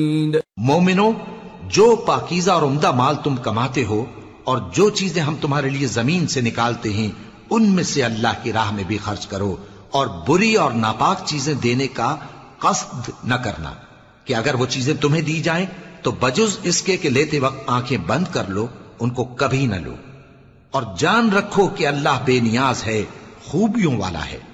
मोमिनो, जो पाकीज़ा और उम्दा माल तुम कमाते हो और जो चीजें हम तुम्हारे लिए जमीन से निकालते हैं उनमें से अल्लाह की राह में भी खर्च करो, और बुरी और नापाक चीजें देने का कस्द न करना कि अगर वो चीजें तुम्हें दी जाएं तो बजुज इसके कि लेते वक्त आंखें बंद कर लो, उनको कभी न लो। और जान रखो कि अल्लाह बेनियाज है, खूबियों वाला है।